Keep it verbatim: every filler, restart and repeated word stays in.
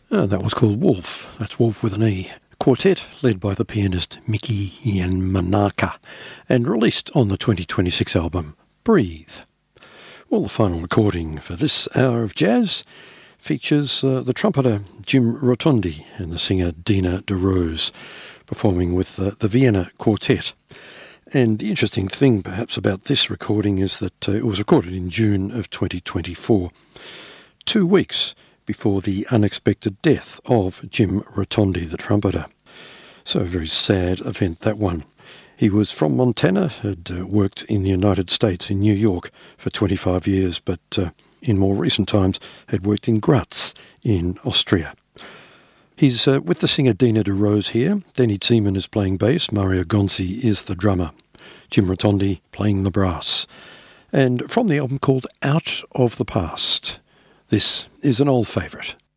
Uh, that was called Wolf. That's Wolf with an E. Quartet led by the pianist Miki Yamanaka and released on the twenty twenty-six album Breathe. Well, the final recording for this hour of jazz features uh, the trumpeter Jim Rotondi and the singer Dina de Rose performing with uh, the Vienna Quartet. And the interesting thing perhaps about this recording is that uh, it was recorded in June of twenty twenty-four, two weeks before the unexpected death of Jim Rotondi, the trumpeter. So a very sad event, that one. He was from Montana, had uh, worked in the United States, in New York, for twenty-five years, but uh, in more recent times had worked in Graz in Austria. He's uh, with the singer Dina de Rose here. Danny Ziemann is playing bass, Mario Gonzi is the drummer, Jim Rotondi playing the brass. And from the album called Out of the Past, this is an old favourite.